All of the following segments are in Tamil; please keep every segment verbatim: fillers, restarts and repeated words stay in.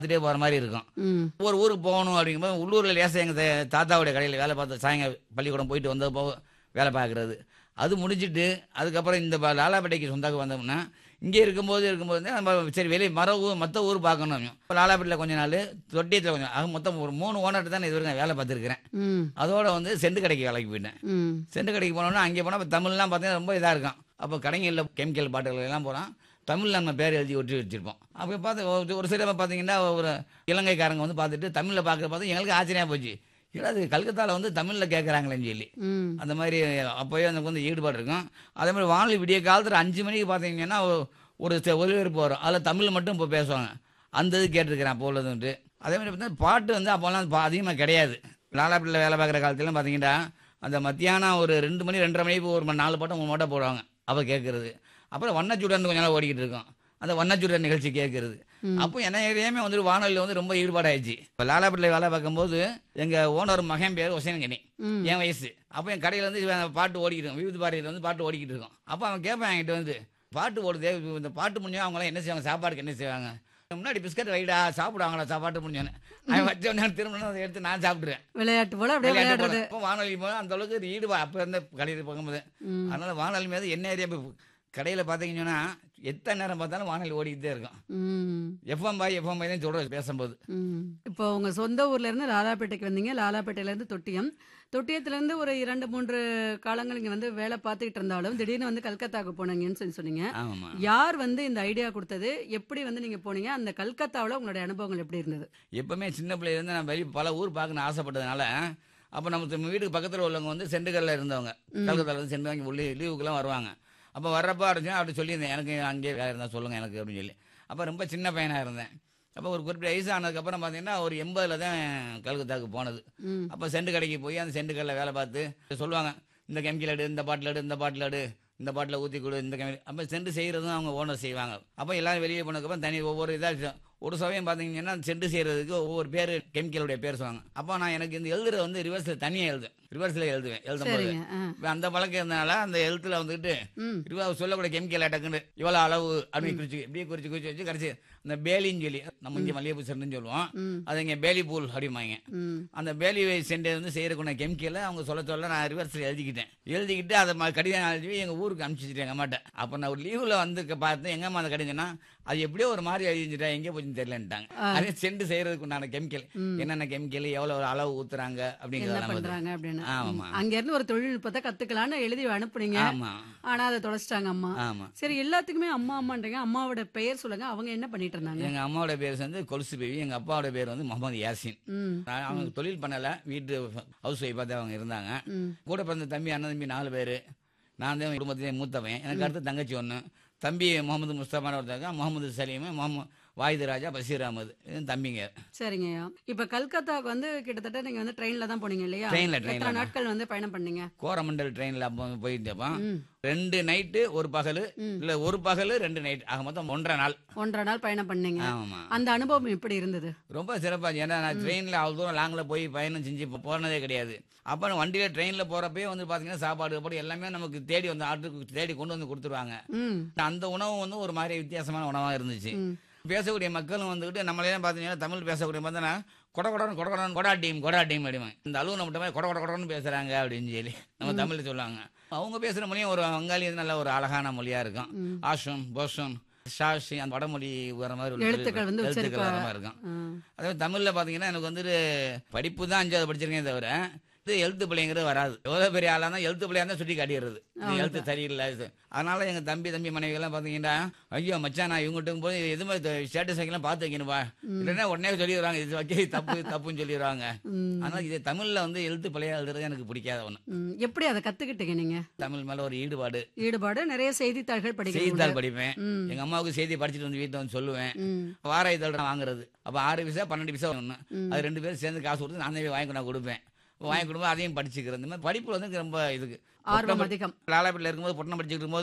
பார்த்துட்டே போகிற மாதிரி இருக்கும். ம். ஒரு ஊருக்கு போகணும் அப்படிங்கும்போது உள்ளூரில் லேசாக எங்கள் தாத்தாவுடைய கடையில் வேலை பார்த்து சாயங்காலம் பள்ளிக்கூடம் போயிட்டு வந்த போக வேலை பார்க்குறது. அது முடிஞ்சிட்டு அதுக்கப்புறம் இந்த ப- லாலாப்பேட்டைக்கு சொந்தக்கு வந்தோம்னா இங்கே இருக்கும்போது இருக்கும்போது தான் நம்ம சரி வெளியே மர ஊர் மற்ற ஊர் பார்க்கணும். இப்போ லாலாப்பேட்டையில் கொஞ்ச நாள், தொட்டியத்தில் கொஞ்சம், அது மொத்தம் ஒரு மூணு ஓனர்கிட்ட தான் இது வரைக்கும் வேலை பார்த்துருக்கிறேன். ம். அதோட வந்து செண்டு கடைக்கு வேலைக்கு போயிட்டேன். ம். செண்டு கடைக்கு போனோம்னா அங்கே போனால் இப்போ தமிழ்லாம் பார்த்தீங்கன்னா ரொம்ப இதாக இருக்கும். அப்போ கடைங்களில் கெமிக்கல் பாட்டில் எல்லாம் போகிறோம், தமிழில் நம்ம பேர் எழுதி ஒட்டி வச்சுருப்போம். அப்போ பார்த்து ஒரு- ஒரு சில பார்த்தீங்கன்னா ஒரு இலங்கைக்காரங்க வந்து பார்த்துட்டு தமிழில் பார்க்குற பார்த்து எங்களுக்கு ஆச்சரியமாக போச்சு. ஏன்னா அது கல்கத்தாவில் வந்து தமிழில் கேட்குறாங்களேன்னு சொல்லி. ம். அந்த மாதிரி அப்போயே எனக்கு வந்து ஈடுபாடு இருக்கும். அதே மாதிரி வானொலி விடிய காலத்தில் அஞ்சு மணிக்கு பார்த்தீங்கன்னா ஒ- ஒரு செ- ஒலிபரப்பு வரும், அதில் தமிழ் மட்டும் இப்போ பேசுவாங்க. அந்த இது கேட்டிருக்கிறேன் அப்போ உள்ளதுன்ட்டு. அதே மாதிரி பார்த்தீங்கன்னா பாட்டு வந்து அப்போல்லாம் பா- அதிகமாக கிடையாது. லாலாப்பேட்டில் வேலை பார்க்குற காலத்துலாம் பார்த்தீங்கன்னா அந்த மத்தியானம் ஒரு ரெண்டு மணி ரெண்டரை மணிக்கு ஒரு மணி நாலு பாட்டம் மூணு பாட்டம் போடுவாங்க, அப்போ கேட்குறது. அப்புறம் வண்ணச்சுடன் கொஞ்ச நாள் ஓடிக்கிட்டு இருக்கோம், அந்த வண்ணச்சுடன் நிகழ்ச்சி கேட்குறது. அப்போ என்ன ஏரியாமே வந்துட்டு வானொலியில் வந்து ரொம்ப ஈடுபாடாயிடுச்சு. இப்போ லாலாப்பேட்டில் வேலை பார்க்கும்போது எங்கள் ஓனர் மகன் பேர் ஒசேனகனி, ம். என் வயசு. அப்போ என் கடையில் வந்து இவன் பாட்டு ஓடிக்கிட்டு இருக்கும், விவித பாரதியில் வந்து பாட்டு ஓடிக்கிட்டு இருக்கும். அப்போ அவன் கேட்பான் என்கிட்ட வந்து, பாட்டு ஓடுதே, இந்த பாட்டு முடிஞ்சா அவங்களாம் என்ன செய்வாங்க, சாப்பாடுக்கு என்ன செய்வாங்க, முன்னாடி பிஸ்கட் வைடா சாப்பிடுவாங்களா, சாப்பாட்டு முடிஞ்சோன்னு அவன் வச்சோடனே திரும்ப அதை எடுத்து நான் சாப்பிட்ருவேன். விளையாட்டு போல அப்படியே விளையாட்டு போல. விளையாடுறது. அப்போ வானொலி போல அந்த அளவுக்கு ஈடுபாடு அப்போ இருந்த கடையில் பார்க்கும்போது. ம். அதனால வானொலி மீது என்ன ஏரியா கடையில் பார்த்தீங்கன்னா எத்தனை நேரம் பார்த்தாலும் வானொலி ஓடிக்கிட்டே இருக்கும். ம். எஃப்எம் பாய் எஃப்எம் பாய் தான் சொல்கிறது பேசும்போது. ம். இப்போ உங்க சொந்த ஊர்ல இருந்து லாலாப்பேட்டைக்கு வந்தீங்க. லாலாப்பேட்டையில இருந்து தொட்டியம். தொட்டியத்துல இருந்து ஒரு இரண்டு மூன்று காலங்கள் இங்க வந்து வேலை பார்த்துக்கிட்டு இருந்தாலும் திடீர்னு வந்து கல்கத்தாக்கு போனீங்கன்னு சொல்லி சொன்னீங்க. ஆமாம். யார் வந்து இந்த ஐடியா கொடுத்தது? எப்படி வந்து நீங்க போனீங்க? அந்த கல்கத்தாவுல உங்களுடைய அனுபவங்கள் எப்படி இருந்தது? எப்பவுமே சின்ன பிள்ளையிலேருந்து நான் வெளியே பல ஊர் பார்க்கணும்னு ஆசைப்பட்டதுனால அப்போ நம்ம வீட்டுக்கு பக்கத்தில் உள்ளவங்க வந்து செண்டுகளில் இருந்தவங்க, கல்கத்தாவில் இருந்து செண்டு வாங்கி உள்ளே லீவுக்கெல்லாம் வருவாங்க. அப்போ வர்றப்போ இருந்துச்சுன்னா அப்படி சொல்லியிருந்தேன், எனக்கு அங்கேயே வேலை இருந்தால் சொல்லுங்கள் எனக்கு அப்படின்னு சொல்லி. அப்போ ரொம்ப சின்ன பையனாக இருந்தேன். அப்போ ஒரு குறிப்பிட்ட வயசு ஆனதுக்கப்புறம் பார்த்தீங்கன்னா ஒரு எண்பதில் தான் கல்கத்தாவுக்கு போனது. ம். அப்போ செண்டு கடைக்கு போய் அந்த செண்டு கடையில் வேலை பார்த்து சொல்லுவாங்க, இந்த கெமிக்கல் எடு, இந்த பாட்டில் எடு, இந்த பாட்டில் எடு, இந்த பாட்டில் ஊற்றி கொடு, இந்த கெமிக்கல். அப்போ செண்டு செய்கிறதும் அவங்க ஓனர் செய்வாங்க. அப்போ எல்லாரும் வெளியே போனதுக்கப்புறம் தனி ஒவ்வொரு இதாக ஒரு சமயம் பார்த்தீங்கன்னா செண்டு செய்கிறதுக்கு ஒவ்வொரு பேர் கெமிக்கலுடைய பேர் சொல்லுவாங்க. அப்போ நான் எனக்கு இந்த எழுதுறது வந்து ரிவர்ஸில் தனியாக எழுதுவேன், ரிவர்ஸில் எழுதுவேன். எழுதும்போது சரிங்க. ஆ. இப்போ அந்த பழக்கம் இருந்தனால அந்த எழுத்துல வந்துட்டு ம். இருபது சொல்லக்கூடிய கெமிக்கல் அட்டக்குன்னு இவ்வளோ அளவு அப்படின்னு குறிச்சு இப்படியே குறிச்சு குறிச்சு வச்சு கடைசி அந்த பேலின்னு சொல்லி நம்ம இங்கே மல்லிகைப்பூ செண்டுன்னு சொல்லுவோம், ம். அது இங்கே பேலி பூல் அப்படிம்பாங்க. ம். அந்த பேலி செண்டை வந்து செய்யறதுக்குள்ள கெமிக்கலை அவங்க சொல்ல சொல்ல நான் ரிவர்ஸில் எழுதிக்கிட்டேன். எழுதிக்கிட்டு அதை ம- கடிதம் எழுதி எங்கள் ஊருக்கு அனுப்பிச்சிட்டேன் எங்கள் அம்மாட்ட. அப்போ நான் ஒரு லீவில் வந்து க- பார்த்தேன், எங்கள் அம்மா அந்த கடிதம் சொன்னா அது எப்படியோ ஒரு மாதிரி எழுதிட்டா எங்கே போச்சுன்னு தெரியலன்ட்டாங்க. அதே செண்டு செய்யறதுக்கு உண்டான கெமிக்கல் என்னென்ன கெமிக்கல் எவ்வளோ ஒரு அளவு ஊத்துறாங்க என்ன அப்படிங்கிறத பண்றாங்க அப்படின்னு. ஆமா. ம். அங்க இருந்து ஒரு தொழில்நுட்பத்தை கத்துக்கலாம்னு எழுதி அனுப்புனீங்க. ஆமா ஆனா அதை தொலைச்சிட்டாங்க அம்மா. ஆமா. சரி, எல்லாத்துக்குமே அம்மா அம்மான்றீங்க. அம்மாவோட பெயர் சொல்லுங்க. அவங்க என்ன பண்ணிட்டு இருந்தாங்க? எங்க அம்மாவோட பேர் வந்து கொலுசு பேபி, எங்க அப்பாவோட பேர் வந்து முகமது யாசின். ம். நான் அவங்க தொழில் பண்ணல, வீட்டு ஹவுஸ் ஒய்ஃபாக தான் அவங்க இருந்தாங்க. ம். கூட பிறந்த தம்பி அண்ணன் தம்பி நாலு பேர். நான் தான் குடும்பத்திலே மூத்தவன். எனக்கு அடுத்து தங்கச்சி ஒன்று, தம்பி முகமது முஸ்தபான ஒருத்தங்க, முகமது சலீம், முகமது வாயுது ராஜா, பஷீர் அகமது, இது தம்பிங்க. சரிங்கய்யா. இப்ப கல்கத்தாவுக்கு வந்து கிட்டத்தட்ட நீங்க வந்து ட்ரெயின்ல தான் போனீங்க இல்லையா? ட்ரெயின்ல ட்ரெயின்ல எத்தனை நாட்கள் வந்து பயணம் பண்ணீங்க? கோரமண்டல் ட்ரெயினில் அப்போ போயிருந்தப்போ ம். ரெண்டு நைட்டு ஒரு பகல், ம். இல்லை ஒரு பகல் ரெண்டு நைட், ஆக மொத்தம் ஒன்றரை நாள். ஒன்றரை நாள் பயணம் பண்ணீங்க. ஆமாம். அந்த அனுபவம் எப்படி இருந்தது? ரொம்ப சிறப்பாக. ஏன்னா நான் ட்ரெயினில் அவ்வளோ தூரம் லாங்கில் போய் பயணம் செஞ்சு போ- போனதே கிடையாது. அப்போ நான் வண்டியில் ட்ரெயினில் போகிறப்பே வந்து பார்த்தீங்கன்னா சாப்பாடு கீப்பாடு எல்லாமே நமக்கு தேடி வந்து ஆட்டுக்கு தேடி கொண்டு வந்து கொடுத்துருவாங்க. ம். அந்த உணவு வந்து ஒரு மாதிரி வித்தியாசமான உணவாக இருந்துச்சு. ம். பேசக்கூடிய மக்களும் வந்துக்கிட்டு நம்மளே பார்த்தீங்கன்னா தமிழ் பேசக்கூடிய பார்த்தோன்னா கொட கொடன்னு கொட கொடன்னு கொடா டீம் கொடா டீம் அப்படிவாங்க. இந்த அலுவலகம் மட்டுமே கொட கொட கொடன்னு பேசுகிறாங்க அப்படின்னு சொல்லி நம்ம தமிழில் சொல்லுவாங்க. அவங்க பேசுகிற மொழியும் ஒரு வங்காளி வந்து நல்ல ஒரு அழகான மொழியாக இருக்கும். ம். ஆஷும் போஷும் ஷாஷி அந்த வடமொழி வர மாதிரி ஒரு எழுத்துக்கள் வந்து எழுத்துக்கள் உச்சரிப்பா- வர மாதிரி இருக்கும். ம். அதே தமிழில் பார்த்தீங்கன்னா எனக்கு வந்துட்டு படிப்பு தான் அஞ்சாவது படிச்சிருக்கேன் தவிர இது எழுத்து பிள்ளைங்கிறது வராது. எவ்வளோ பெரிய ஆளாக இருந்தால் எழுத்து பிள்ளையா இருந்தால் சுட்டி காட்டிடுறது, இது எழுத்து சரியில்லை இது. அதனால எங்கள் தம்பி தம்பி மனைவிகள்லாம் பார்த்தீங்கன்னா ஐயோ மச்சான் நான் இவங்ககிட்ட போய் எது மாதிரி ஸ்டேட்டஸ் வைக்கலாம் பார்த்து வைக்கணும்பா, இல்லைன்னா உடனே சொல்லிடுறாங்க இது வைக்க இது தப்பு இது தப்புன்னு சொல்லிடுறாங்க. ம். ஆனால் இது தமிழில் வந்து எழுத்து பிள்ளையா எழுதுறது எனக்கு பிடிக்காத ஒன்று. ம். எப்படி அதை கத்துக்கிட்டீங்க நீங்க? தமிழ் மேலே ஒரு ஈடுபாடு. ஈடுபாடு. நிறைய செய்தித்தாள்கள் படிக்கிறீங்க. செய்தித்தாள் படிப்பேன். ம். எங்கள் அம்மாவுக்கு செய்தி படிச்சுட்டு வந்து வீட்டில் வந்து சொல்லுவேன். ம். வார இதழ் வாங்குறது அப்போ ஆறு பைசா பன்னெண்டு பைசா ஒன்று, ம். அது ரெண்டு பேரும் சேர்ந்து காசு கொடுத்து நான் தான் வாங்கி நான் கொடுப்பேன். வாங்கி கொடுப்போம், அதையும் படிச்சுக்கிறேன். இந்த மாதிரி படிப்பில் வந்து ரொம்ப இதுக்கு ஆர்வம் அதிகம். லாலாப்பேட்டில் இருக்கும்போது பொட்டணம் படிச்சுட்டு இருக்கும்போது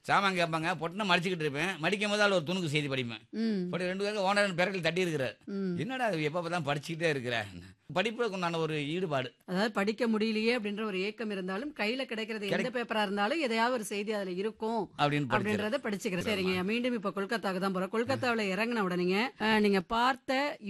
சாமான் கேட்பாங்க பொட்டுன்னு மடிச்சுக்கிட்டு இருப்பேன். மடிக்கும் போது ஒரு துணுக்கு செய்தி படிப்பேன். ம். படி ரெண்டு பேருக்கு ஓனர் பிறகு தட்டி இருக்கிறார். ம். என்னடா இது எப்போ தான் படிச்சுக்கிட்டே இருக்கிற படிப்புக்கு உண்டான ஒரு ஈடுபாடு. அதாவது படிக்க முடியலையே அப்படின்ற ஒரு ஏக்கம் இருந்தாலும் கையில கிடைக்கிறது எந்த பேப்பரா இருந்தாலும் எதையாவது ஒரு செய்தி அதுல இருக்கும் அப்படின்னு படிச்சிருக்கேன். அப்படின்றத படிச்சுக்கிறேன். சரிங்க, மீண்டும் இப்ப கொல்கத்தாவுக்கு தான் போறோம். கொல்கத்தாவுல இறங்கின உடனே நீங்க பார்த்த